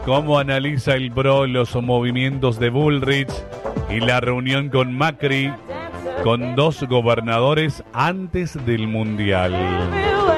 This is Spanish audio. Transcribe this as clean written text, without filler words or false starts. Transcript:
¿Cómo analiza el PRO los movimientos de Bullrich y la reunión con Macri, con 2 gobernadores antes del Mundial?